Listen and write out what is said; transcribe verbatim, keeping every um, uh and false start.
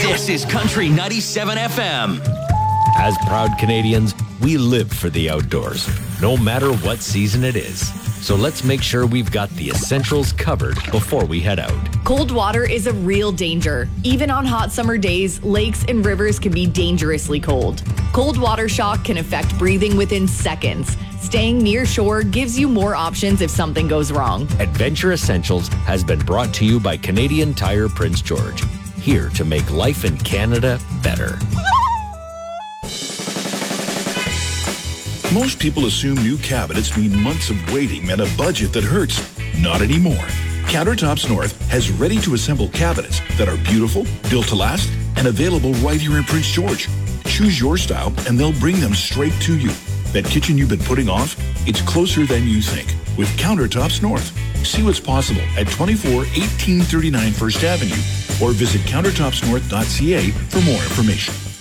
This is Country ninety-seven F M. As proud Canadians, we live for the outdoors, no matter what season it is. So let's make sure we've got the essentials covered before we head out. Cold water is a real danger. Even on hot summer days, lakes and rivers can be dangerously cold. Cold water shock can affect breathing within seconds. Staying near shore gives you more options if something goes wrong. Adventure Essentials has been brought to you by Canadian Tire Prince George, here to make life in Canada better. Most people assume new cabinets mean months of waiting and a budget that hurts. Not anymore. Countertops North has ready-to-assemble cabinets that are beautiful, built to last, and available right here in Prince George. Choose your style, and they'll bring them straight to you. That kitchen you've been putting off? It's closer than you think with Countertops North. See what's possible at twenty-four eighteen thirty-nine First Avenue or visit countertops north dot c a for more information.